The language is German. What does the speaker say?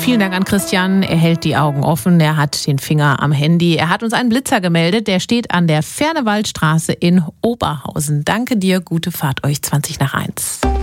Vielen Dank an Christian. Er hält die Augen offen, er hat den Finger am Handy. Er hat uns einen Blitzer gemeldet, der steht an der Fernewaldstraße in Oberhausen. Danke dir, gute Fahrt euch, 20 nach 1.